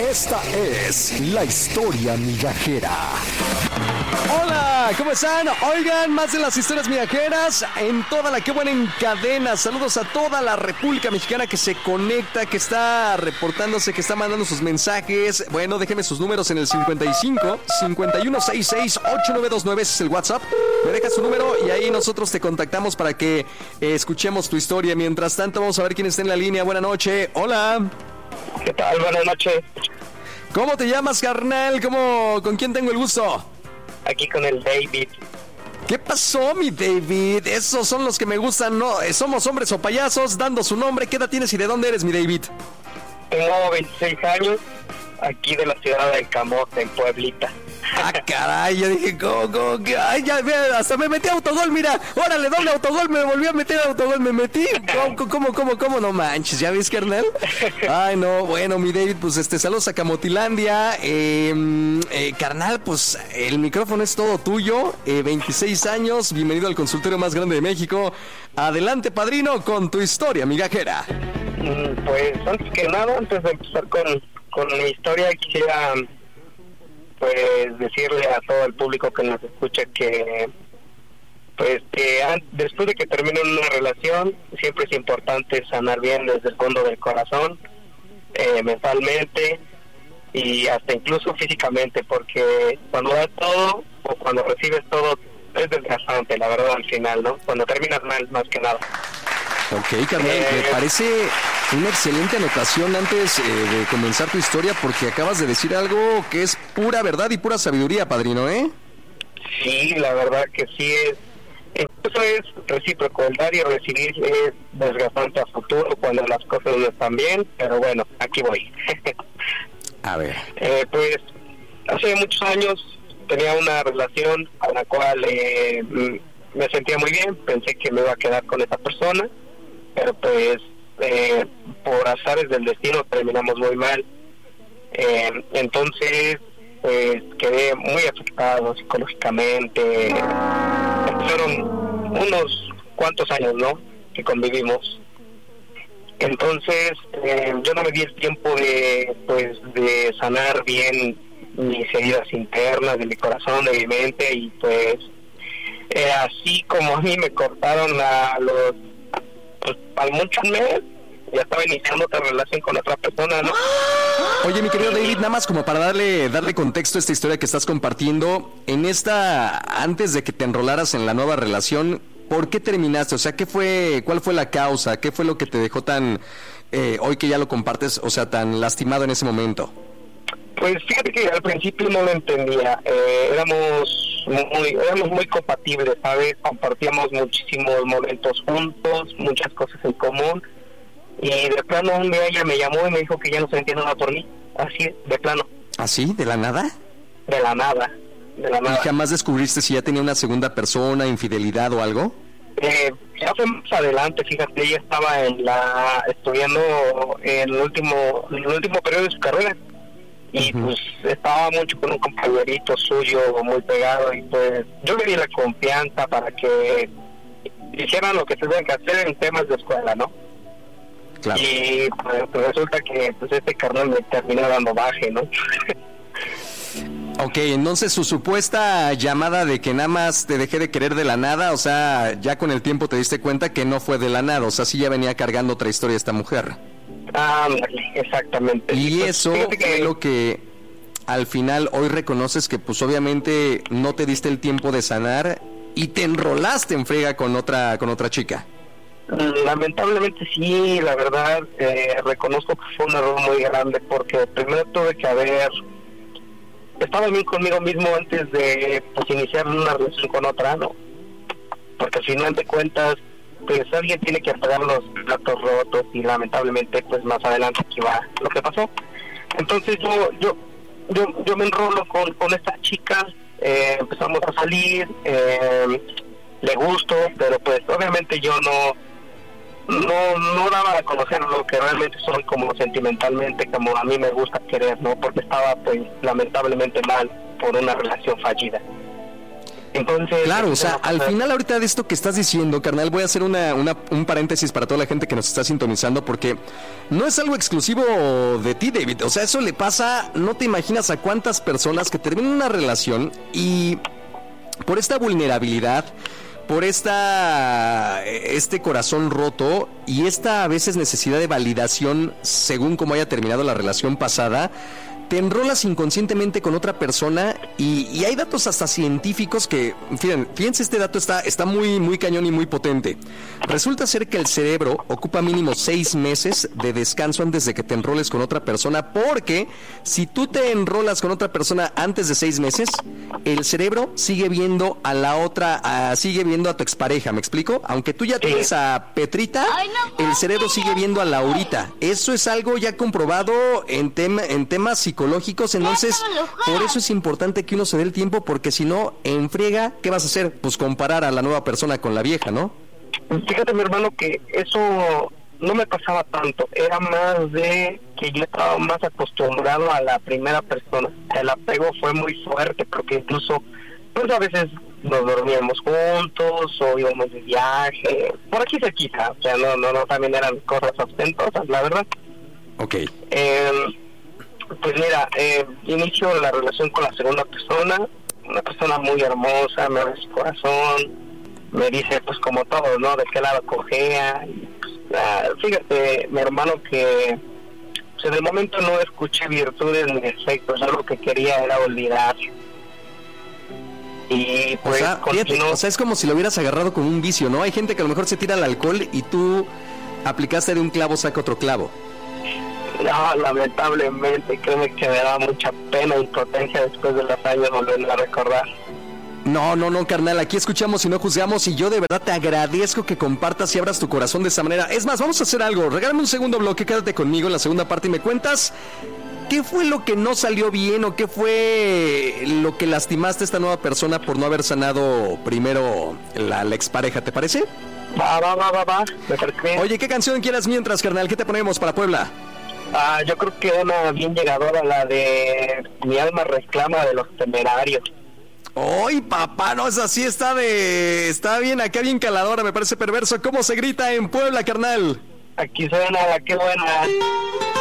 Esta es la historia migajera. Hola, ¿cómo están? Oigan, más de las historias migajeras en toda la que buena en cadena. Saludos a toda la República Mexicana que se conecta, que está reportándose, que está mandando sus mensajes. Bueno, déjenme sus números en el 55 5166 8929, ese es el WhatsApp. Me dejas su número y ahí nosotros te contactamos para que escuchemos tu historia. Mientras tanto, vamos a ver quién está en la línea. Buenas noches. Hola. ¿Qué tal? Buenas noches. ¿Cómo te llamas, carnal? ¿Con quién tengo el gusto? Aquí con el David. ¿Qué pasó, mi David? Esos son los que me gustan, ¿no? Somos hombres o payasos, dando su nombre. ¿Qué edad tienes y de dónde eres, mi David? Tengo 26 años, aquí de la ciudad de Camote, en Pueblita. Ah, caray, yo dije, ¿cómo? Ay, ya, hasta me metí a autogol, mira. Órale, doble autogol, me volví a meter a autogol, me metí. ¿Cómo? No manches, ¿ya ves, carnal? Ay, no, bueno, mi David, pues saludos a Camotilandia. Carnal, pues el micrófono es todo tuyo. 26 años, bienvenido al consultorio más grande de México. Adelante, padrino, con tu historia migajera. Pues antes que nada, antes de empezar con mi historia, quisiera pues decirle a todo el público que nos escucha que pues que después de que termine una relación siempre es importante sanar bien desde el fondo del corazón, mentalmente y hasta incluso físicamente, porque cuando das todo o cuando recibes todo es desgastante, la verdad, al final, ¿no? Cuando terminas mal, más que nada. Ok, carnal, me parece una excelente anotación antes de comenzar tu historia, porque acabas de decir algo que es pura verdad y pura sabiduría, padrino, ¿eh? Sí, la verdad que sí es. Incluso es recíproco, el dar y recibir es desgastante a futuro cuando las cosas no están bien, pero bueno, aquí voy. A ver. Pues hace muchos años tenía una relación a la cual me sentía muy bien, pensé que me iba a quedar con esa persona, pero pues por azares del destino terminamos muy mal. Entonces pues quedé muy afectado psicológicamente. Fueron unos cuantos años, ¿no?, que convivimos. Entonces yo no me di el tiempo de sanar bien mis heridas internas de mi corazón, de mi mente, y pues así como a mí me cortaron al mucho mes, ya estaba iniciando otra relación con otra persona, ¿no? Oye, mi querido David, nada más como para darle contexto a esta historia que estás compartiendo, antes de que te enrolaras en la nueva relación, ¿por qué terminaste? O sea, ¿cuál fue la causa? ¿Qué fue lo que te dejó tan, hoy que ya lo compartes, o sea, tan lastimado en ese momento? Pues fíjate que al principio no lo entendía, éramos muy compatibles, ¿sabes? Compartíamos muchísimos momentos juntos, muchas cosas en común, y de plano un día ella me llamó y me dijo que ya no se entiende nada por mí, así, de plano. ¿Así? ¿De la nada? De la nada. ¿Y jamás descubriste si ya tenía una segunda persona, infidelidad o algo? Ya fue más adelante, fíjate, ella estaba estudiando en el último periodo de su carrera. Y pues estaba mucho con un compañerito suyo muy pegado, y pues yo le di la confianza para que hicieran lo que se deben que hacer en temas de escuela, ¿no? Claro. Y pues resulta que pues este carnal me terminó dando baje, ¿no? Ok, entonces su supuesta llamada de que nada más te dejé de querer de la nada, o sea, ya con el tiempo te diste cuenta que no fue de la nada, o sea, sí ya venía cargando otra historia esta mujer. Exactamente. Y pues, eso es lo que al final hoy reconoces, que pues obviamente no te diste el tiempo de sanar y te enrolaste en frega con otra chica. Lamentablemente sí, la verdad, reconozco que fue un error muy grande, porque primero tuve que haber estado bien conmigo mismo antes de pues iniciar una relación con otra, ¿no? Porque al final de cuentas pues alguien tiene que pagar los platos rotos, y lamentablemente pues más adelante aquí va lo que pasó. Entonces yo me enrolo con esta chica, empezamos a salir, le gusto, pero pues obviamente yo no daba a conocer lo que realmente soy como sentimentalmente, como a mí me gusta querer, ¿no? Porque estaba pues lamentablemente mal por una relación fallida. Entonces, claro, o sea, al final ahorita de esto que estás diciendo, carnal, voy a hacer un paréntesis para toda la gente que nos está sintonizando, porque no es algo exclusivo de ti, David. O sea, eso le pasa, no te imaginas a cuántas personas que terminan una relación y por esta vulnerabilidad, por este corazón roto y esta a veces necesidad de validación según cómo haya terminado la relación pasada, te enrolas inconscientemente con otra persona y hay datos hasta científicos que, fíjense, este dato está muy, muy cañón y muy potente. Resulta ser que el cerebro ocupa mínimo 6 meses de descanso antes de que te enroles con otra persona, porque si tú te enrolas con otra persona antes de 6 meses, el cerebro sigue viendo a la otra, sigue viendo a tu expareja, ¿me explico? Aunque tú ya tienes a Petrita, el cerebro sigue viendo a Laurita. Eso es algo ya comprobado en temas psicológicos, entonces por eso es importante que uno se dé el tiempo, porque si no, en friega, ¿qué vas a hacer? Pues comparar a la nueva persona con la vieja, ¿no? Fíjate, mi hermano, que eso no me pasaba tanto, era más de que yo estaba más acostumbrado a la primera persona. El apego fue muy fuerte, porque incluso pues a veces nos dormíamos juntos o íbamos de viaje, por aquí cerquita, o sea, no también eran cosas ostentosas, la verdad. Ok. Pues mira, inicio la relación con la segunda persona, una persona muy hermosa, me abre su corazón, me dice pues como todo, ¿no? De qué lado cojea. Y, pues, fíjate, mi hermano, que pues, en el momento no escuché virtudes ni defectos, yo lo que quería era olvidar. Y pues o sea, es como si lo hubieras agarrado con un vicio, ¿no? Hay gente que a lo mejor se tira al alcohol y tú aplicaste de un clavo saca otro clavo. No, lamentablemente, créeme que me da mucha pena e impotencia después de los años volverlo a recordar. No, carnal, aquí escuchamos y no juzgamos, y yo de verdad te agradezco que compartas y abras tu corazón de esa manera. Es más, vamos a hacer algo, regálame un segundo bloque, quédate conmigo en la segunda parte y me cuentas qué fue lo que no salió bien o qué fue lo que lastimaste a esta nueva persona por no haber sanado primero la expareja, ¿te parece? Va, me parece bien. Oye, ¿qué canción quieras mientras, carnal? ¿Qué te ponemos para Puebla? Yo creo que una bien llegadora, la de Mi alma reclama, de Los Temerarios. ¡Ay, papá! No, esa sí está bien acá, bien caladora, me parece perverso. ¿Cómo se grita en Puebla, carnal? Aquí suena la que buena.